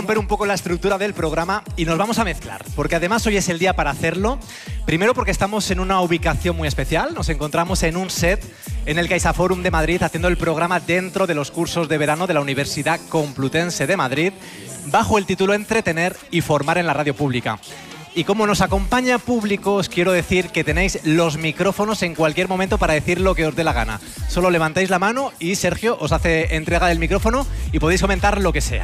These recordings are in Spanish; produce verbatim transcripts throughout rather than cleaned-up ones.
Romper un poco la estructura del programa y nos vamos a mezclar, porque además hoy es el día para hacerlo. Primero porque estamos en una ubicación muy especial, nos encontramos en un set en el CaixaForum de Madrid haciendo el programa dentro de los cursos de verano de la Universidad Complutense de Madrid bajo el título Entretener y formar en la radio pública. Y como nos acompaña público, os quiero decir que tenéis los micrófonos en cualquier momento para decir lo que os dé la gana. Solo levantáis la mano y Sergio os hace entrega del micrófono y podéis comentar lo que sea.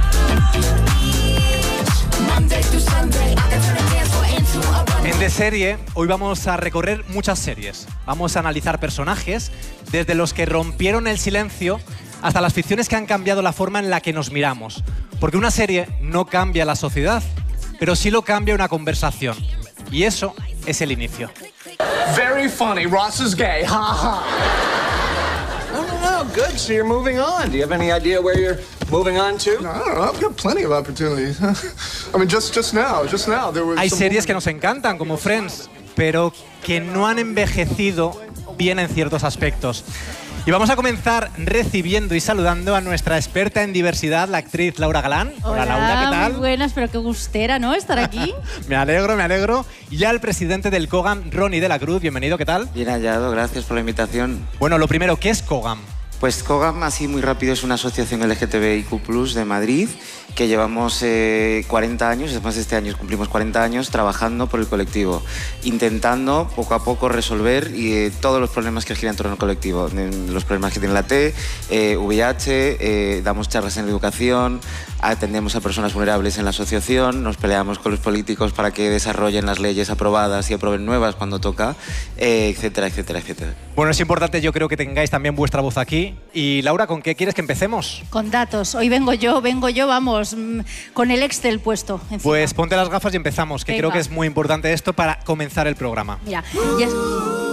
En De Serie, hoy vamos a recorrer muchas series. Vamos a analizar personajes, desde los que rompieron el silencio hasta las ficciones que han cambiado la forma en la que nos miramos. Porque una serie no cambia la sociedad, pero sí lo cambia una conversación. Y eso es el inicio. Very funny. Ross is gay. Ha ha. No, no, no. Good. So you're moving on. Do you have any idea where you're moving on to? No, I don't know. I've got plenty of opportunities. I mean, just just now, just now there was. Hay some series woman- que nos encantan, como Friends, pero que no han envejecido bien en ciertos aspectos. Y vamos a comenzar recibiendo y saludando a nuestra experta en diversidad, la actriz Laura Galán. Hola, Laura, ¿qué tal? Muy buenas, pero qué gustera, ¿no? Estar aquí. Me alegro, me alegro. Y ya el presidente del COGAM, Ronnie de la Cruz, bienvenido, ¿qué tal? Bien hallado, gracias por la invitación. Bueno, lo primero, ¿qué es COGAM? Pues COGAM, así muy rápido, es una asociación L G T B I Q plus de Madrid que llevamos eh, cuarenta años, además este año cumplimos cuarenta años trabajando por el colectivo, intentando poco a poco resolver y, eh, todos los problemas que giran en torno al colectivo, los problemas que tiene la T, eh, V I H, eh, damos charlas en educación, atendemos a personas vulnerables en la asociación, nos peleamos con los políticos para que desarrollen las leyes aprobadas y aprueben nuevas cuando toca, eh, etcétera, etcétera, etcétera. Bueno, es importante, yo creo que tengáis también vuestra voz aquí. Y Laura, ¿con qué quieres que empecemos? Con datos. Hoy vengo yo, vengo yo, vamos, mm, con el Excel puesto encima. Pues ponte las gafas y empezamos, que Venga. creo que es muy importante esto para comenzar el programa. Mira, ya es...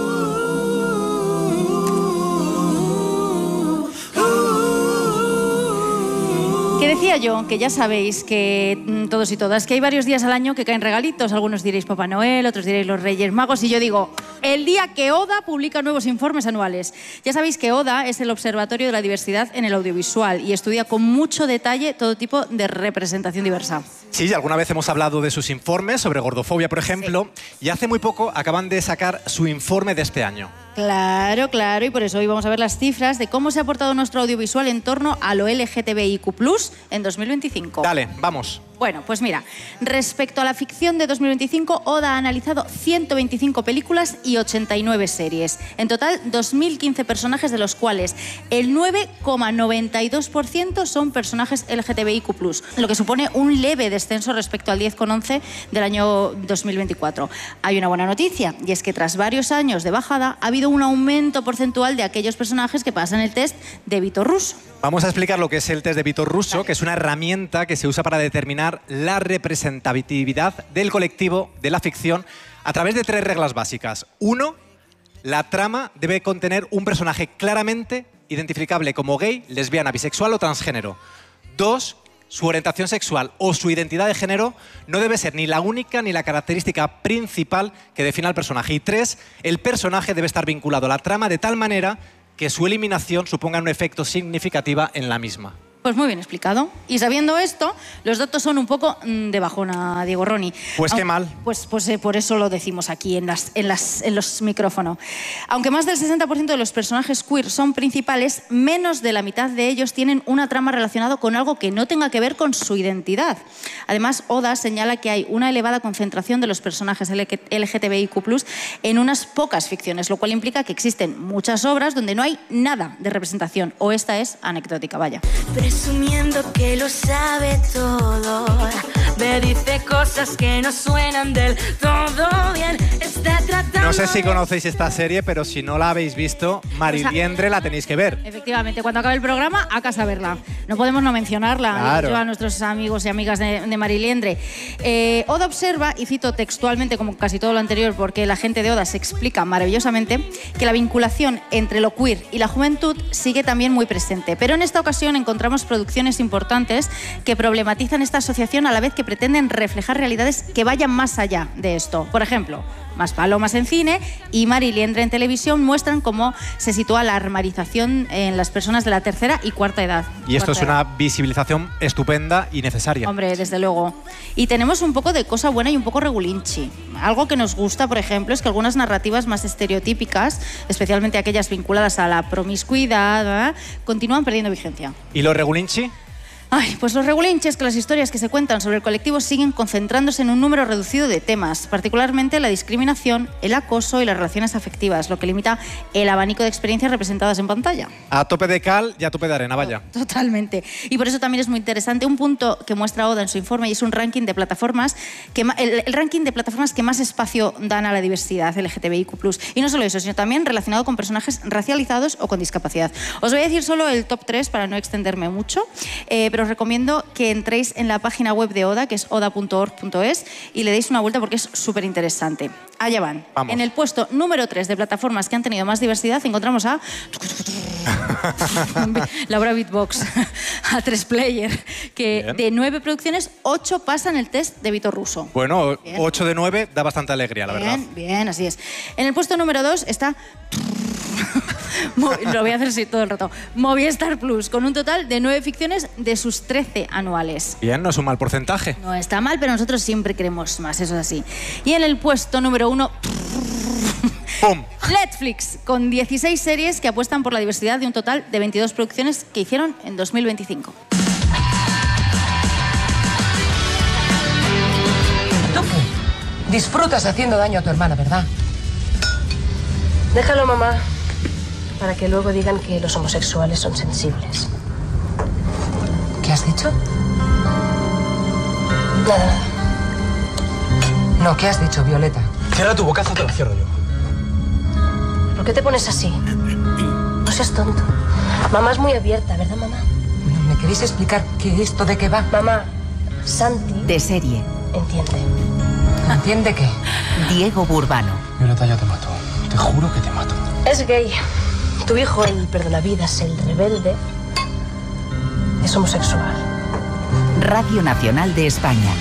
Que decía yo, que ya sabéis que mm, todos y todas, que hay varios días al año que caen regalitos. Algunos diréis Papá Noel, otros diréis los Reyes Magos. Y yo digo, el día que ODA publica nuevos informes anuales. Ya sabéis que ODA es el Observatorio de la Diversidad en el Audiovisual y estudia con mucho detalle todo tipo de representación diversa. Sí, alguna vez hemos hablado de sus informes sobre gordofobia, por ejemplo, sí. Y hace muy poco acaban de sacar su informe de este año. Claro, claro, y por eso hoy vamos a ver las cifras de cómo se ha portado nuestro audiovisual en torno a lo L G T B I Q plus, en dos mil veinticinco. Dale, vamos. Bueno, pues mira, respecto a la ficción de dos mil veinticinco, ODA ha analizado ciento veinticinco películas y ochenta y nueve series. En total, dos mil quince personajes, de los cuales el nueve coma noventa y dos por ciento son personajes L G T B I Q plus, lo que supone un leve descenso respecto al diez coma once del año dos mil veinticuatro. Hay una buena noticia, y es que tras varios años de bajada, ha habido un aumento porcentual de aquellos personajes que pasan el test de Vitor Russo. Vamos a explicar lo que es el test de Vitor Russo, vale. Que es una herramienta que se usa para determinar la representatividad del colectivo de la ficción a través de tres reglas básicas. Uno, la trama debe contener un personaje claramente identificable como gay, lesbiana, bisexual o transgénero. Dos, su orientación sexual o su identidad de género no debe ser ni la única ni la característica principal que defina al personaje. Y tres, el personaje debe estar vinculado a la trama de tal manera que su eliminación suponga un efecto significativo en la misma. Pues muy bien explicado. Y sabiendo esto, los datos son un poco mmm, de bajona, Diego Ronnie. Pues Aunque, qué mal. Pues, pues eh, por eso lo decimos aquí en, las, en, las, en los micrófonos. Aunque más del sesenta por ciento de los personajes queer son principales, menos de la mitad de ellos tienen una trama relacionada con algo que no tenga que ver con su identidad. Además, ODA señala que hay una elevada concentración de los personajes L G T B I Q plus en unas pocas ficciones, lo cual implica que existen muchas obras donde no hay nada de representación, o esta es anecdótica, vaya. Presumiendo que lo sabe todo, me dice cosas que no suenan del todo bien. Está tratando... No sé si conocéis esta serie, pero si no la habéis visto, Mariliendre la tenéis que ver. Efectivamente, cuando acabe el programa, a casa a verla. No podemos no mencionarla, claro. Yo a nuestros amigos y amigas de, de Mariliendre. Eh, ODA observa, y cito textualmente como casi todo lo anterior, porque la gente de ODA se explica maravillosamente, que la vinculación entre lo queer y la juventud sigue también muy presente. Pero en esta ocasión encontramos producciones importantes que problematizan esta asociación a la vez que pretenden reflejar realidades que vayan más allá de esto. Por ejemplo, más Palomas en cine y Mar y Liendre en televisión muestran cómo se sitúa la armarización en las personas de la tercera y cuarta edad. Y esto Cuarta es una edad. visibilización estupenda y necesaria. Hombre, desde luego. Y tenemos un poco de cosa buena y un poco regulinchi. Algo que nos gusta, por ejemplo, es que algunas narrativas más estereotípicas, especialmente aquellas vinculadas a la promiscuidad, ¿eh? continúan perdiendo vigencia. ¿Y lo regulinchi? Ay, pues los regulinches, que las historias que se cuentan sobre el colectivo siguen concentrándose en un número reducido de temas, particularmente la discriminación, el acoso y las relaciones afectivas, lo que limita el abanico de experiencias representadas en pantalla. A tope de cal y a tope de arena, vaya. Totalmente. Y por eso también es muy interesante un punto que muestra Oda en su informe y es un ranking de plataformas, que, el, el ranking de plataformas que más espacio dan a la diversidad L G T B I Q plus. Y no solo eso, sino también relacionado con personajes racializados o con discapacidad. Os voy a decir solo el top tres para no extenderme mucho, eh, pero os recomiendo que entréis en la página web de Oda, que es oda punto org punto es, y le deis una vuelta porque es súper interesante. Allá van. Vamos. En el puesto número tres de plataformas que han tenido más diversidad encontramos a Laura Beatbox, a tres player, que Bien. de nueve producciones, ocho pasan el test de Víctor Russo. Bueno, Bien. ocho de nueve da bastante alegría, la verdad. Bien, bien, así es. En el puesto número dos está... Mo- Lo voy a hacer así todo el rato. Movistar Plus, con un total de nueve ficciones de sus trece anuales. Bien, no es un mal porcentaje. No está mal, pero nosotros siempre queremos más, eso es así. Y en el puesto número uno... ¡Pum! Netflix, con dieciséis series que apuestan por la diversidad de un total de veintidós producciones que hicieron en dos mil veinticinco. ¿Tú qué? Disfrutas haciendo daño a tu hermana, ¿verdad? Déjalo, mamá, para que luego digan que los homosexuales son sensibles. ¿Qué has dicho? Nada, nada. No, ¿qué has dicho, Violeta? Cierra tu bocazo, te la cierro yo. ¿Por qué te pones así? No seas tonto. Mamá es muy abierta, ¿verdad, mamá? ¿Me queréis explicar qué esto de qué va? Mamá, Santi De serie, entiende. ¿Entiende qué? Diego Burbano. Violeta, yo te mato. Te juro que te mato. Es gay. Tu hijo, el perdonavidas, el rebelde, es homosexual. Radio Nacional de España.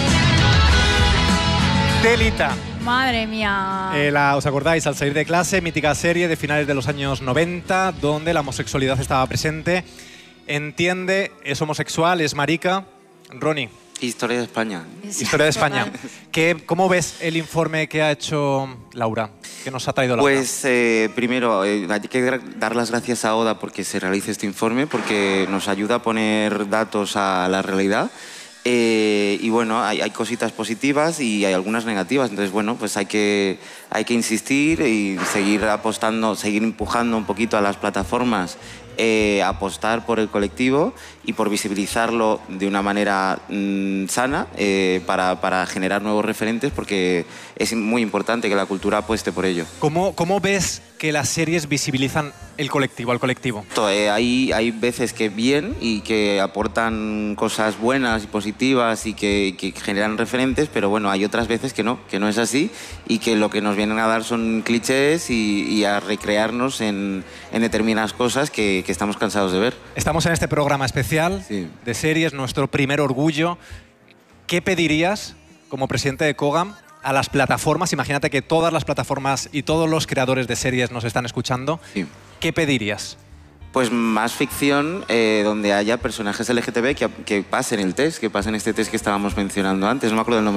Telita. Madre mía. Eh, la, ¿Os acordáis? Al salir de clase, mítica serie de finales de los años noventa, donde la homosexualidad estaba presente. Entiende, es homosexual, es marica. Ronnie, Historia de España. historia de España. ¿Qué, ¿Cómo ves el informe que ha hecho Laura? ¿Qué nos ha traído Laura? Pues eh, primero eh, hay que dar las gracias a Oda porque se realice este informe, porque nos ayuda a poner datos a la realidad. Eh, y bueno, hay, hay cositas positivas y hay algunas negativas, entonces bueno, pues hay que, hay que insistir y seguir apostando, seguir empujando un poquito a las plataformas, eh, apostar por el colectivo y por visibilizarlo de una manera mmm, sana eh, para, para generar nuevos referentes, porque es muy importante que la cultura apueste por ello. ¿Cómo, ¿Cómo ves que las series visibilizan el colectivo, al colectivo? Eh, hay, hay veces que bien y que aportan cosas buenas y positivas y que, que generan referentes, pero bueno, hay otras veces que no, que no es así y que lo que nos vienen a dar son clichés y, y a recrearnos en, en determinadas cosas que, que estamos cansados de ver. Estamos en este programa especial Sí. de series, nuestro primer orgullo. ¿Qué pedirías como presidente de Cogam a las plataformas? Imagínate que todas las plataformas y todos los creadores de series nos están escuchando. Sí. ¿Qué pedirías? Pues más ficción eh, donde haya personajes L G T B que, que pasen el test, que pasen este test que estábamos mencionando antes. No me acuerdo del nombre